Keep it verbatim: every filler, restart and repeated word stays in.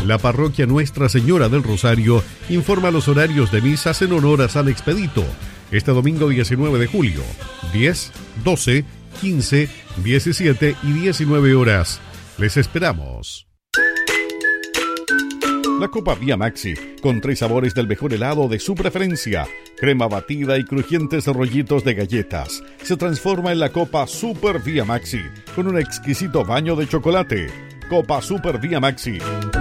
La parroquia Nuestra Señora del Rosario informa los horarios de misas en honor a San Expedito. Este domingo diecinueve de julio, diez, doce, quince, diecisiete y diecinueve horas. Les esperamos. La Copa Vía Maxi, con tres sabores del mejor helado de su preferencia, crema batida y crujientes rollitos de galletas, se transforma en la Copa Super Vía Maxi, con un exquisito baño de chocolate. Copa Super Vía Maxi,